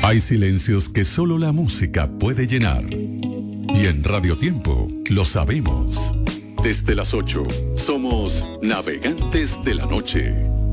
Hay silencios que solo la música puede llenar. Y en Radio Tiempo lo sabemos. Desde las 8 somos Navegantes de la Noche.